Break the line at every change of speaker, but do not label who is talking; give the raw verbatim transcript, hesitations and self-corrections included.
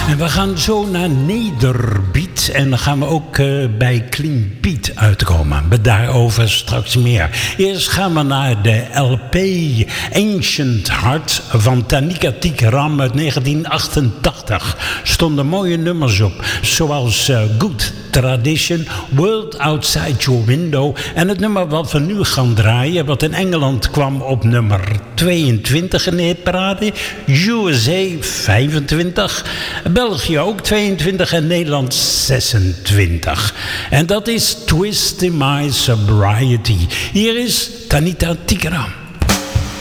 En we gaan zo naar Nederbeat. En dan gaan we ook uh, bij Clean Beat uitkomen. Maar daarover straks meer. Eerst gaan we naar de L P Ancient Heart van Tanika Tikaram uit negentien achtentachtig. Stonden mooie nummers op. Zoals uh, Good Tradition, World Outside Your Window. En het nummer wat we nu gaan draaien, wat in Engeland kwam op nummer tweeëntwintig in de hitparade. U S A vijfentwintig. België ook tweeëntwintig en Nederland zesentwintig. En dat is Twist in My Sobriety. Hier is Tanika Tikaram.